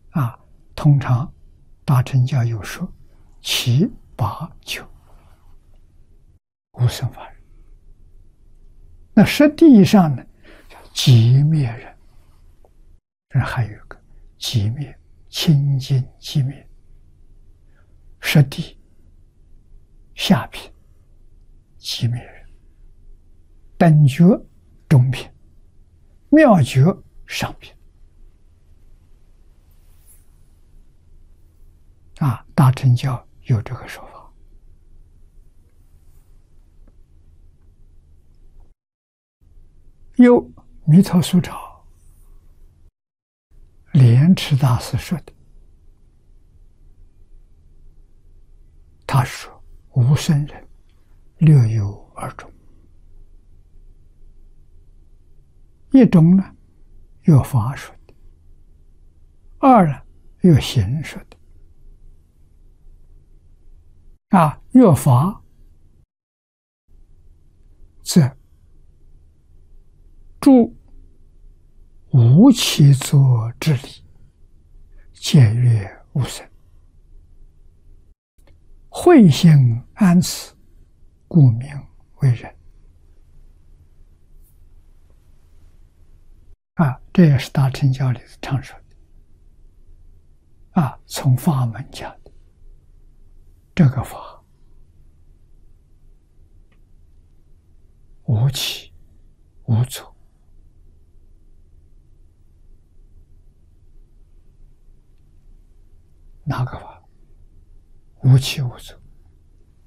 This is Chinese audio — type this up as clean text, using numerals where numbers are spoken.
啊，通常大乘教有说七八九无生法忍。那实地上呢，叫寂灭忍。这还有一个寂灭，清净寂灭，实地下品寂灭忍，等觉中品，妙觉上品。啊，大乘教有这个说法。有弥陀苏潮莲池大师说的，他说无生人略有二种，一种呢有法说的，二呢有行说的。啊，有法则诸无起作之理，见曰无生，慧心安此，故名为人。啊，这也是大乘教里常说的。啊，从法门讲的这个法无起无作。哪个法？无起无作。